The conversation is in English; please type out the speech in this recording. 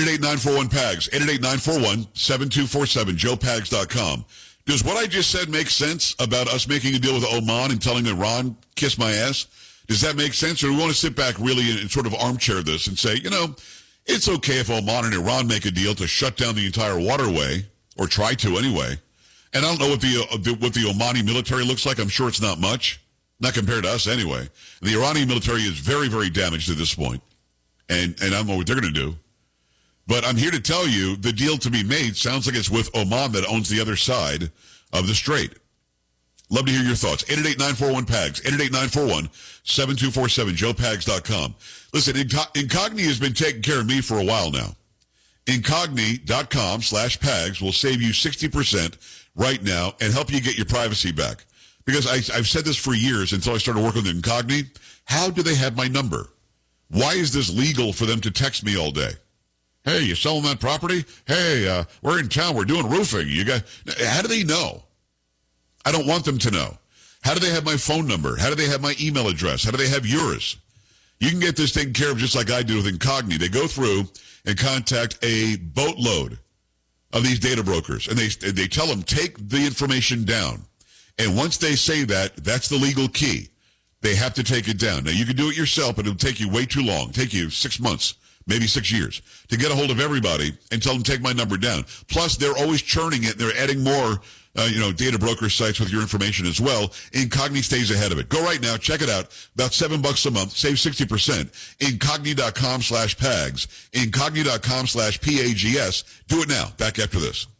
888-941-PAGS, 888-941-7247, joepags.com. Does what I just said make sense about us making a deal with Oman and telling Iran, kiss my ass? Does that make sense? Or do we want to sit back really and sort of armchair this and say, it's okay if Oman and Iran make a deal to shut down the entire waterway, or try to anyway. And I don't know what the Omani military looks like. I'm sure it's not much, not compared to us anyway. The Iranian military is very, very damaged at this point. And I don't know what they're going to do. But I'm here to tell you the deal to be made sounds like it's with Oman that owns the other side of the strait. Love to hear your thoughts. 888-941-PAGS, 888-941-7247, joepags.com. Listen, Incogni has been taking care of me for a while now. Incogni.com/PAGS will save you 60% right now and help you get your privacy back. Because I've said this for years until I started working with Incogni. How do they have my number? Why is this legal for them to text me all day? Hey, you selling that property? Hey, we're in town. We're doing roofing. How do they know? I don't want them to know. How do they have my phone number? How do they have my email address? How do they have yours? You can get this taken care of just like I do with Incogni. They go through and contact a boatload of these data brokers, and they tell them, take the information down. And once they say that, that's the legal key. They have to take it down. Now, you can do it yourself, but it'll take you way too long. Take you 6 months, maybe 6 years, to get a hold of everybody and tell them, take my number down. Plus, they're always churning it. They're adding more data broker sites with your information as well. Incogni stays ahead of it. Go right now. Check it out. About $7 a month. Save 60%. Incogni.com/PAGS. Incogni.com/PAGS. Do it now. Back after this.